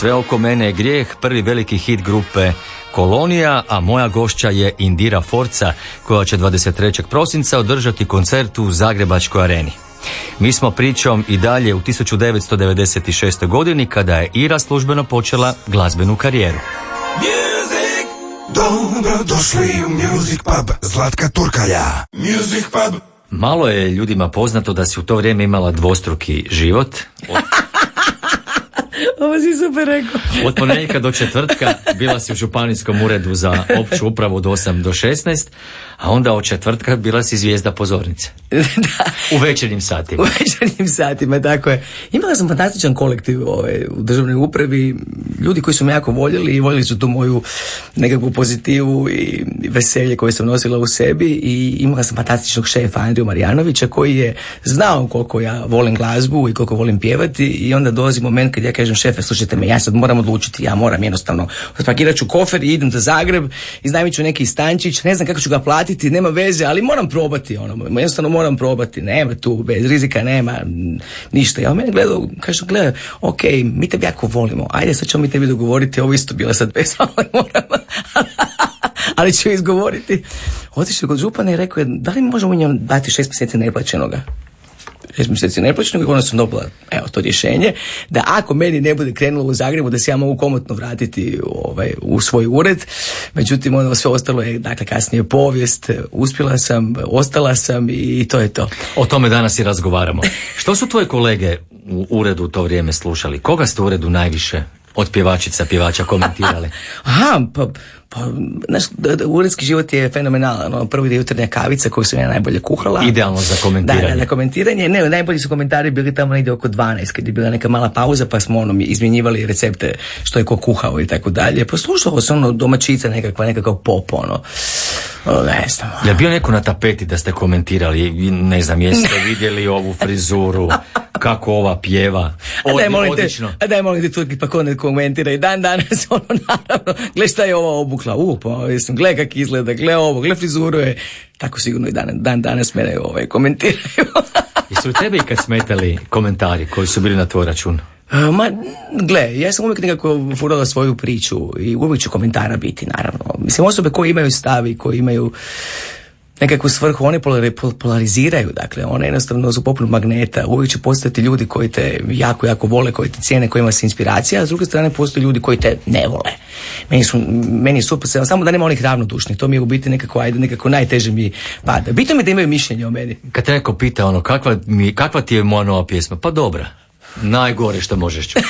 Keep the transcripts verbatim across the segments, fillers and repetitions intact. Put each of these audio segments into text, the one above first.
Sve oko mene je grijeh, prvi veliki hit grupe Kolonija, a moja gošća je Indira Forca, koja će dvadeset trećeg prosinca održati koncert u Zagrebačkoj areni. Mi smo pričom i dalje u tisuću devetsto devedeset šestoj. godini, kada je Ira službeno počela glazbenu karijeru. Music, dobro došli u Music Pub, Zlatka Turkalja. Music Pub. Malo je ljudima poznato da si u to vrijeme imala dvostruki život. Ovo si super rekao. Od ponedjeljka do četvrtka bila si u županijskom uredu za opću upravu od osam do šesnaest, a onda od četvrtka bila si zvijezda pozornice. Da. U večernjim satima. U večernjim satima, tako je. Imala sam fantastičan kolektiv ovaj, u državnoj upravi, ljudi koji su me jako voljeli i voljeli su tu moju nekakvu pozitivu i veselje koje sam nosila u sebi, i imala sam fantastičnog šefa Andriju Marjanovića koji je znao koliko ja volim glazbu i koliko volim pjevati, i onda dolazi moment kad ja kažem: šefe, slušajte me, ja sad moram odlučiti, ja moram jednostavno spakirat ću kofer i idem za Zagreb, iznajmit ću neki stančić, ne znam kako ću ga platiti, nema veze, ali moram probati, ono, jednostavno moram probati, nema tu, bez rizika nema ništa. Ja on mene gledao, kaže, gledaj, ok, mi tebi jako volimo, ajde sad ćemo mi tebi dogovoriti, ovo isto bila sad pesma, ali moram, ali ću izgovoriti. Otišao kod župana i rekao je: da li možemo njom dati šest mjeseci neplaćenoga? šest mjeseci neplaćenog, i onda sam dobila, evo, to rješenje, da ako meni ne bude krenulo u Zagrebu, da se ja mogu komotno vratiti ovaj, u svoj ured. Međutim, ono sve ostalo je, dakle, kasnije povijest. Uspjela sam, ostala sam i to je to. O tome danas i razgovaramo. Što su tvoji kolege u uredu u to vrijeme slušali? Koga ste u uredu najviše od pjevačica, pjevača komentirali? Aha, pa, pa znaš, uredski život je fenomenalan. Ono, prvi je jutarnja kavica koju sam ja najbolje kuhala. Idealno za komentiranje. Da, da, za komentiranje. Ne, najbolji su komentari bili tamo negdje oko dvanaest, kad je bila neka mala pauza, pa smo ono izmjenjivali recepte što je ko kuhao i tako dalje. Poslušalo se ono domaćica nekakva, nekakav pop, ono. O, ne znam. Je bio neko na tapeti da ste komentirali, ne znam, jeste vidjeli ovu frizuru, kako ova pjeva? A daj, molim odlično. te, a daj, molim te, Turki, pa ko ne komentira i dan danas, ono, naravno, gle šta je ova obukla, u, pa, jesam, gle kak izgleda, gle ovo, gle frizuru je, tako sigurno i dan, dan danas mene ovaj, komentiraju. Jesu li tebi kad smetali komentari koji su bili na tvoj račun? Uh, ma, gle, ja sam uvijek nekako furala svoju priču i uvijek će komentara biti, naravno. Mislim, osobe koje imaju stav i koje imaju nekakvu svrhu, one polariziraju, dakle, one jednostavno su poput magneta. Uvijek će postati ljudi koji te jako, jako vole, koji te cijene, kojima se inspiracija, a s druge strane postoje ljudi koji te ne vole. Meni su, meni je super, samo da nema onih ravnodušnih, to mi je u biti nekako, ajde, nekako najteže mi pada. Bitno mi da imaju mišljenje o meni. Kad te neko pita, ono, kakva, mi, kakva ti je moja nova pjesma? Pa dobra. Najgore što možeš čuti.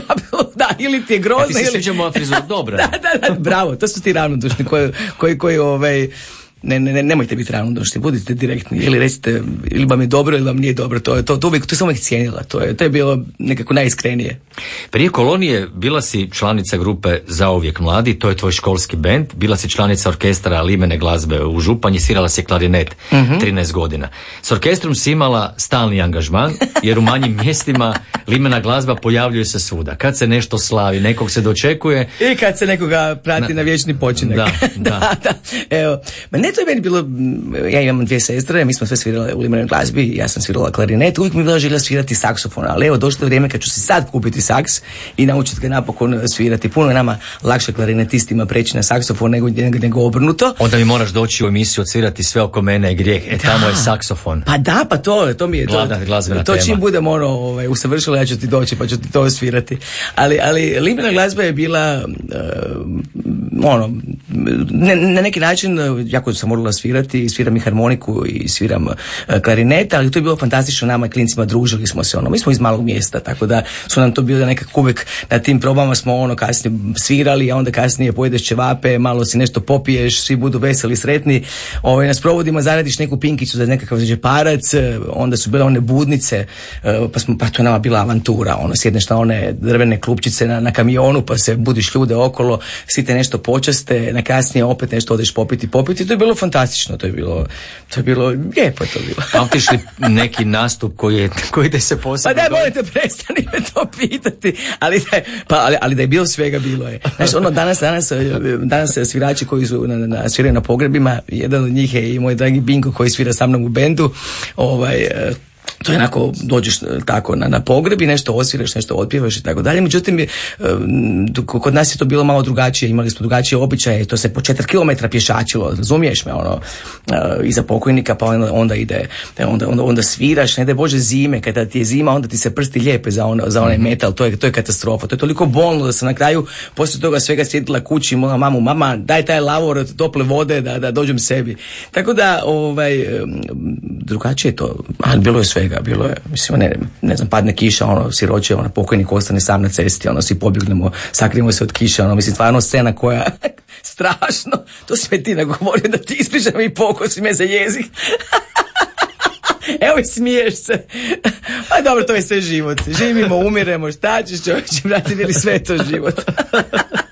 Da, ili ti je grozno, ili... A ti se sviđa moja frizura, dobra. Da, da, da, bravo, to su ti ravnodušni koji, koji, koji ovaj... Ne, ne, ne, nemojte biti ravnodušni, budite direktni, ili recite, ili vam je dobro, ili vam nije dobro, to je to, to uvijek, to sam uvijek cijenila, to je, to je bilo nekako najiskrenije. Prije Kolonije bila si članica grupe Zauvijek mladi, to je tvoj školski bend, bila si članica orkestra limene glazbe u Županji, svirala si klarinet mm-hmm. trinaest godina. S orkestrom si imala stalni angažman, jer u manjim mjestima limena glazba pojavljuje se svuda. Kad se nešto slavi, nekog se dočekuje. I kad se nekoga prati na, na vječni počinek. Da, da. da, da. Evo, ma ne, to je meni bilo, ja imam dvije sestre, mi smo sve svirale u limenoj glazbi, ja sam svirala klarinet, uvijek mi bila želja svirati saksofon, ali evo, došlo je vrijeme kad ću si sad kupiti saks i naučiti ga napokon svirati. Puno je nama lakše klarinetistima preći na saksofon nego, nego obrnuto. Onda mi moraš doći u emisiju odsvirati Sve oko mene je grijeh, e tamo je saksofon. Pa da, pa to, to mi je Glavna, to. glazbena to tema. Čim budem ono, ovaj, usavršila, ja ću ti doći pa ću ti to svirati. Ali, ali limena glazba je bila uh, ono, ne, na neki način jako sam morala svirati, sviram i harmoniku i sviram uh, klarinet, ali to je bilo fantastično, nama klincima družili smo se, ono, mi smo iz malog mjesta, tako da su nam to bilo nekako uvijek na tim probama smo ono kasnije svirali, a onda kasnije pojedeš ćevape, malo si nešto popiješ, svi budu veseli, sretni, ovaj, na sprovodima zaradiš neku pinkicu za nekakav džeparac, onda su bile one budnice, uh, pa, smo, pa to je nama bila avantura, ono, sjedneš na one drvene klupčice na, na kamionu, pa se budiš ljude okolo, svi te nešto počaste, na kasnije opet nešto odeš popiti, popiti, to je bilo fantastično, to je bilo, to je bilo, lijepo je to bilo. Pamtiš li neki nastup koji, je, koji te se posebno... Pa daj, molite, prestani me to pitati, ali da je, pa, ali, ali da je bilo svega, bilo je. Znaš, ono, danas, danas, danas svirači koji su na, na, sviraju na pogrebima, jedan od njih je i moj dragi Binko koji svira sa mnom u bendu, ovaj, to je onako, dođeš tako na, na pogreb i nešto osviraš, nešto otpjevaš i tako dalje. Međutim, je, kod nas je to bilo malo drugačije, imali smo drugačije običaje, to se po četiri kilometra pješačilo, razumiješ me, ono, iza pokojnika, pa onda, onda ide, onda, onda, onda sviraš, ne daj Bože zime, kada ti je zima, onda ti se prsti lijepe za, ono, za onaj metal, to je, to je katastrofa, to je toliko bolno da sam na kraju, poslije toga svega sjedila kući i moja mamu, mama, daj taj lavor od tople vode da, da dođem sebi. Tako da, ovaj, drugačije je to, ali bilo je svega. Bilo je, mislim, ne, ne znam, padne kiša, ono, siroće, ono, pokojnik ostane sam na cesti, ono, svi pobjegnemo, sakrijemo se od kiše, ono, mislim, stvarno scena koja, strašno, to si me ti nagovorio da ti ispričam i pokosi me za jezik. Evo i smiješ se. A dobro, to je sve život. Živimo, umiremo, šta ćeš, čovječe, brate, bili sve to život.